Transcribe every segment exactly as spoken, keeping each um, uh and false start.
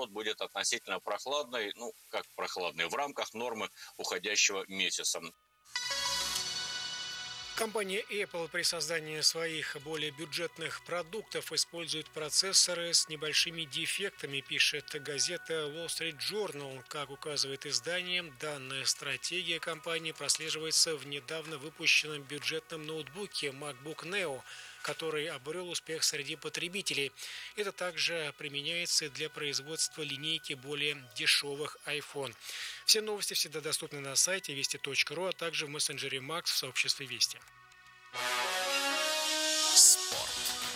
вот будет относительно прохладной, ну, как прохладной, в рамках нормы уходящего месяца. Компания Apple при создании своих более бюджетных продуктов использует процессоры с небольшими дефектами, пишет газета Wall Street Journal. Как указывает издание, данная стратегия компании прослеживается в недавно выпущенном бюджетном ноутбуке MacBook Neo, который обрел успех среди потребителей. Это также применяется для производства линейки более дешевых iPhone. Все новости всегда доступны на сайте вести точка ру, а также в мессенджере Макс в сообществе Вести. Спорт.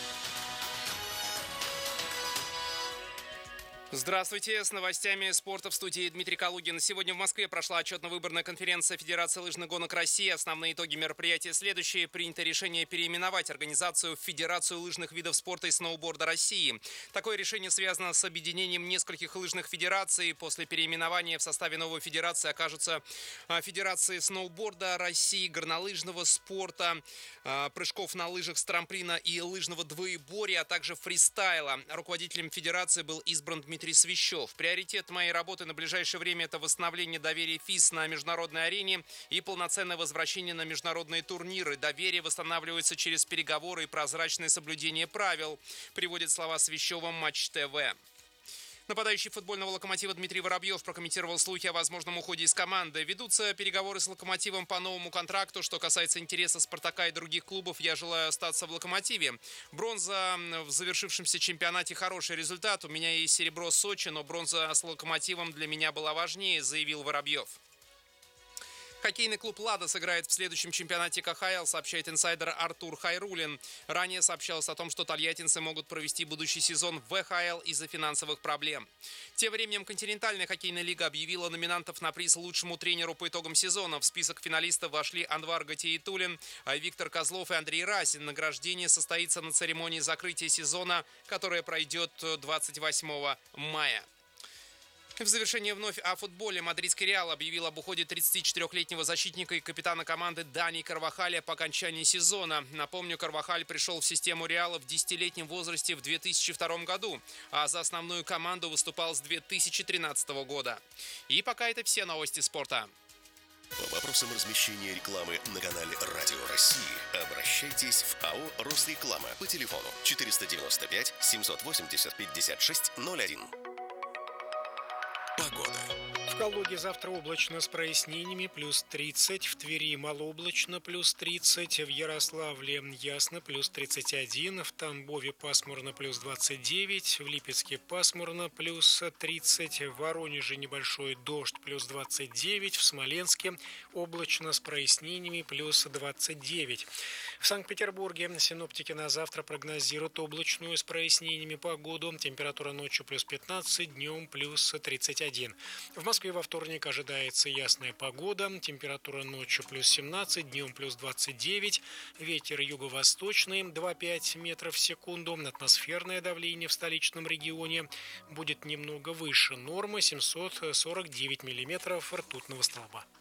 Здравствуйте, с новостями спорта в студии Дмитрий Калугин. Сегодня в Москве прошла отчетно-выборная конференция Федерации лыжных гонок России. Основные итоги мероприятия следующие. Принято решение переименовать организацию в Федерацию лыжных видов спорта и сноуборда России. Такое решение связано с объединением нескольких лыжных федераций. После переименования в составе новой федерации окажутся Федерации сноуборда России, горнолыжного спорта, прыжков на лыжах с трамплина и лыжного двоеборья, а также фристайла. Руководителем федерации был избран Дмитрий Дмитрий Свищев. Приоритет моей работы на ближайшее время – это восстановление доверия ФИС на международной арене и полноценное возвращение на международные турниры. Доверие восстанавливается через переговоры и прозрачное соблюдение правил, приводит слова Свищева Матч ТВ. Нападающий футбольного «Локомотива» Дмитрий Воробьев прокомментировал слухи о возможном уходе из команды. Ведутся переговоры с «Локомотивом» по новому контракту. Что касается интереса «Спартака» и других клубов, я желаю остаться в «Локомотиве». Бронза в завершившемся чемпионате – хороший результат. У меня есть серебро Сочи, но бронза с «Локомотивом» для меня была важнее, заявил Воробьев. Хоккейный клуб «Лада» сыграет в следующем чемпионате ка ха эл, сообщает инсайдер Артур Хайрулин. Ранее сообщалось о том, что тольяттинцы могут провести будущий сезон в вэ ха эл из-за финансовых проблем. Тем временем континентальная хоккейная лига объявила номинантов на приз лучшему тренеру по итогам сезона. В список финалистов вошли Анвар Гатиетуллин, Виктор Козлов и Андрей Разин. Награждение состоится на церемонии закрытия сезона, которая пройдет двадцать восьмого мая. В завершение вновь о футболе. Мадридский «Реал» объявил об уходе тридцатичетырёхлетнего защитника и капитана команды Дани Карвахаля по окончании сезона. Напомню, Карвахаль пришел в систему «Реала» в десятилетнем возрасте в две тысячи втором году, а за основную команду выступал с две тысячи тринадцатого года. И пока это все новости спорта. По вопросам размещения рекламы на канале «Радио России» обращайтесь в а о «Росреклама» по телефону четыреста девяносто пять семьсот восемьдесят пятьдесят шесть ноль один. Погода. В Калуге завтра облачно с прояснениями, плюс тридцать, в Твери малооблачно, плюс тридцать, в Ярославле ясно, плюс тридцать один, в Тамбове пасмурно, плюс двадцать девять, в Липецке пасмурно, плюс тридцать, в Воронеже небольшой дождь, плюс двадцать девять, в Смоленске облачно с прояснениями, плюс двадцать девять. В Санкт-Петербурге синоптики на завтра прогнозируют облачную с прояснениями погоду, температура ночью плюс пятнадцать, днем плюс тридцать один. В Москве во вторник ожидается ясная погода, температура ночью плюс семнадцать, днем плюс двадцать девять, ветер юго-восточный два-пять метров в секунду, атмосферное давление в столичном регионе будет немного выше нормы семьсот сорок девять миллиметров ртутного столба.